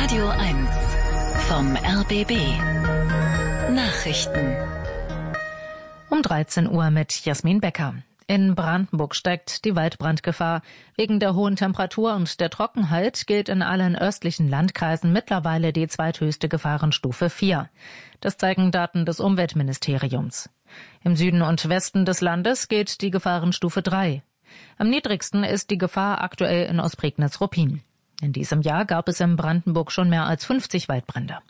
Radio 1 vom RBB. Nachrichten. Um 13 Uhr mit Jasmin Becker. In Brandenburg steigt die Waldbrandgefahr. Wegen der hohen Temperatur und der Trockenheit gilt in allen östlichen Landkreisen mittlerweile die zweithöchste Gefahrenstufe 4. Das zeigen Daten des Umweltministeriums. Im Süden und Westen des Landes gilt die Gefahrenstufe 3. Am niedrigsten ist die Gefahr aktuell in Ostprignitz-Ruppin. In diesem Jahr gab es in Brandenburg schon mehr als 50 Waldbrände.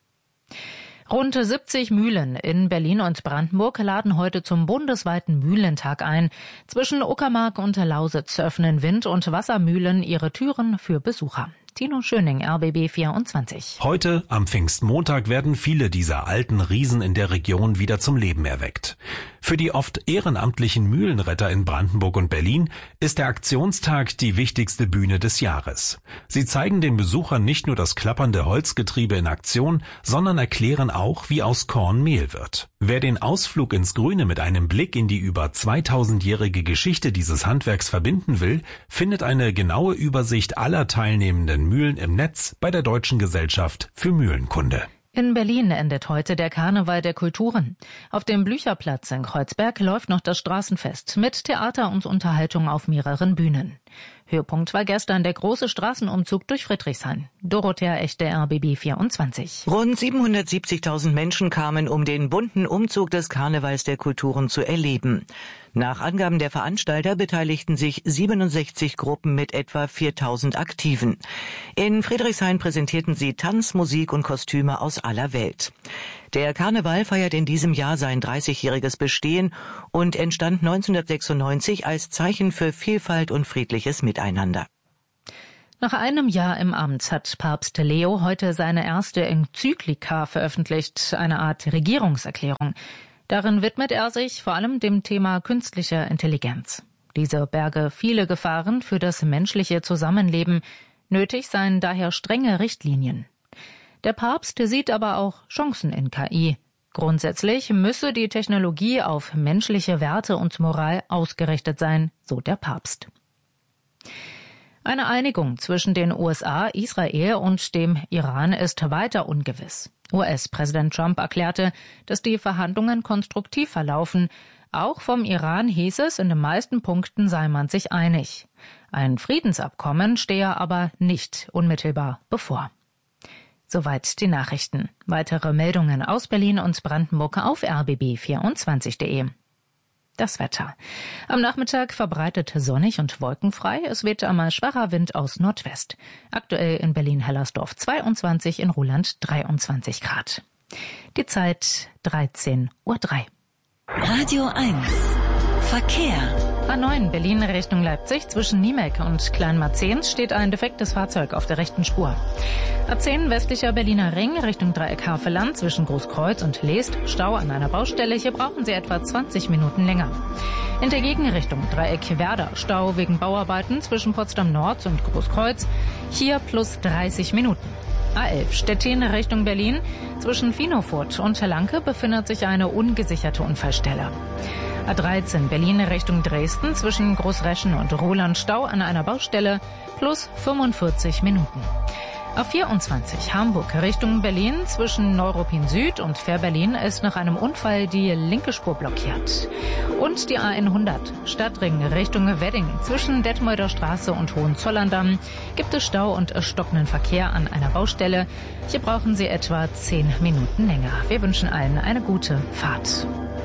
Rund 70 Mühlen in Berlin und Brandenburg laden heute zum bundesweiten Mühlentag ein. Zwischen Uckermark und Lausitz öffnen Wind- und Wassermühlen ihre Türen für Besucher. Tino Schöning, RBB 24. Heute, am Pfingstmontag, werden viele dieser alten Riesen in der Region wieder zum Leben erweckt. Für die oft ehrenamtlichen Mühlenretter in Brandenburg und Berlin ist der Aktionstag die wichtigste Bühne des Jahres. Sie zeigen den Besuchern nicht nur das klappernde Holzgetriebe in Aktion, sondern erklären auch, wie aus Korn Mehl wird. Wer den Ausflug ins Grüne mit einem Blick in die über 2000-jährige Geschichte dieses Handwerks verbinden will, findet eine genaue Übersicht aller teilnehmenden Mühlen im Netz bei der Deutschen Gesellschaft für Mühlenkunde. In Berlin endet heute der Karneval der Kulturen. Auf dem Blücherplatz in Kreuzberg läuft noch das Straßenfest mit Theater und Unterhaltung auf mehreren Bühnen. Höhepunkt war gestern der große Straßenumzug durch Friedrichshain. Dorothea Echte, RBB 24. Rund 770.000 Menschen kamen, um den bunten Umzug des Karnevals der Kulturen zu erleben. Nach Angaben der Veranstalter beteiligten sich 67 Gruppen mit etwa 4.000 Aktiven. In Friedrichshain präsentierten sie Tanz, Musik und Kostüme aus aller Welt. Der Karneval feiert in diesem Jahr sein 30-jähriges Bestehen und entstand 1996 als Zeichen für Vielfalt und friedliches Miteinander. Nach einem Jahr im Amt hat Papst Leo heute seine erste Enzyklika veröffentlicht, eine Art Regierungserklärung. Darin widmet er sich vor allem dem Thema künstliche Intelligenz. Diese berge viele Gefahren für das menschliche Zusammenleben. Nötig seien daher strenge Richtlinien. Der Papst sieht aber auch Chancen in KI. Grundsätzlich müsse die Technologie auf menschliche Werte und Moral ausgerichtet sein, so der Papst. Eine Einigung zwischen den USA, Israel und dem Iran ist weiter ungewiss. US-Präsident Trump erklärte, dass die Verhandlungen konstruktiv verlaufen. Auch vom Iran hieß es, in den meisten Punkten sei man sich einig. Ein Friedensabkommen stehe aber nicht unmittelbar bevor. Soweit die Nachrichten. Weitere Meldungen aus Berlin und Brandenburg auf rbb24.de. Das Wetter. Am Nachmittag verbreitet sonnig und wolkenfrei. Es weht einmal schwacher Wind aus Nordwest. Aktuell in Berlin-Hellersdorf 22, in Ruhland 23 Grad. Die Zeit 13:03 Uhr. Radio 1 Verkehr. A9 Berlin Richtung Leipzig zwischen Niemek und Kleinmarzens steht ein defektes Fahrzeug auf der rechten Spur. A10 westlicher Berliner Ring Richtung Dreieck Havelland zwischen Großkreuz und Leest, Stau an einer Baustelle. Hier brauchen Sie etwa 20 Minuten länger. In der Gegenrichtung Dreieck Werder, Stau wegen Bauarbeiten zwischen Potsdam Nord und Großkreuz. Hier plus 30 Minuten. A11 Stettin Richtung Berlin zwischen Finofurt und Lanke befindet sich eine ungesicherte Unfallstelle. A13 Berlin Richtung Dresden zwischen Großreschen und Roland Stau an einer Baustelle plus 45 Minuten. A24 Hamburg Richtung Berlin zwischen Neuruppin Süd und Fährberlin ist nach einem Unfall die linke Spur blockiert. Und die A100 Stadtring Richtung Wedding zwischen Detmolder Straße und Hohenzollern-Damm gibt es Stau und stockenden Verkehr an einer Baustelle. Hier brauchen Sie etwa 10 Minuten länger. Wir wünschen allen eine gute Fahrt.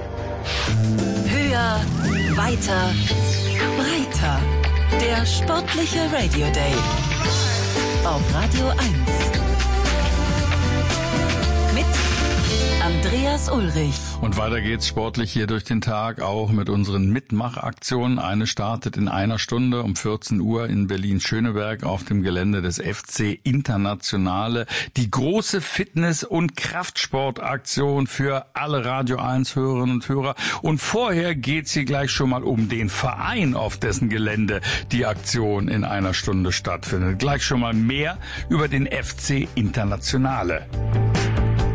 Höher, weiter, breiter. Der sportliche Radio Day auf Radio 1 mit Andreas Ulrich. Und weiter geht's sportlich hier durch den Tag, auch mit unseren Mitmachaktionen. Eine startet in einer Stunde um 14 Uhr in Berlin-Schöneberg auf dem Gelände des FC Internationale. Die große Fitness- und Kraftsportaktion für alle Radio 1 Hörerinnen und Hörer. Und vorher geht's hier gleich schon mal um den Verein, auf dessen Gelände die Aktion in einer Stunde stattfindet. Gleich schon mal mehr über den FC Internationale.